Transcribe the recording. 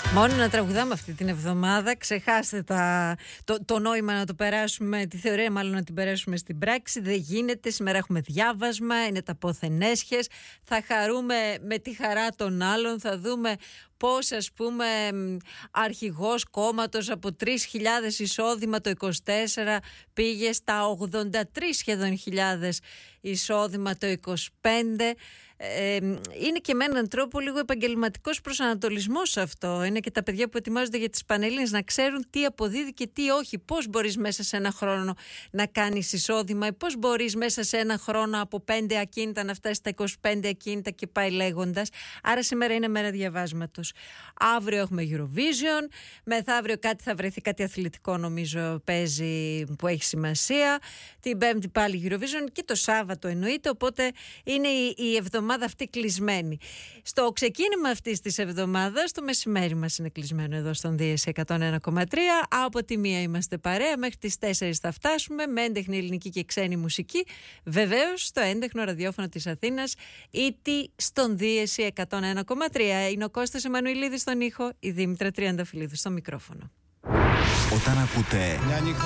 Μόνο να τραγουδάμε αυτή την εβδομάδα. Ξεχάστε το νόημα να το περάσουμε, τη θεωρία μάλλον να την περάσουμε στην πράξη. Δεν γίνεται. Σήμερα έχουμε διάβασμα, είναι τα πόθεν έσχες. Θα χαρούμε με τη χαρά των άλλων. Θα δούμε πώς, ας πούμε, αρχηγός κόμματος από 3.000 εισόδημα το 24 πήγε στα 83 σχεδόν χιλιάδες εισόδημα το 25. Είναι και με έναν τρόπο λίγο επαγγελματικός προσανατολισμός αυτό. Είναι και τα παιδιά που ετοιμάζονται για τις Πανελλήνιες να ξέρουν τι αποδίδει και τι όχι. Πώς μπορείς μέσα σε ένα χρόνο να κάνεις εισόδημα ή πώς μπορείς μέσα σε ένα χρόνο από 5 ακίνητα να φτάσεις στα 25 ακίνητα και πάει λέγοντας. Άρα σήμερα είναι μέρα διαβάσματος. Αύριο έχουμε Eurovision. Μεθαύριο θα βρεθεί κάτι αθλητικό, νομίζω παίζει, που έχει σημασία. Την Πέμπτη πάλι Eurovision και το Σάββατο εννοείται. Οπότε είναι η εβδομάδα αυτή κλεισμένη. Στο ξεκίνημα αυτής της εβδομάδας, το μεσημέρι μας είναι κλεισμένο εδώ στον Δίεση 101,3. Από τη 1 είμαστε παρέα, μέχρι τις 4 θα φτάσουμε με έντεχνη ελληνική και ξένη μουσική. Βεβαίως στο έντεχνο ραδιόφωνο της Αθήνας, ήτι στον Δίεση 101,3. Είναι ο Κώστας Εμμανουηλίδης στον ήχο, η Δήμητρα Τριανταφυλλίδου στο μικρόφωνο. Όταν ακούτε μια νύχτα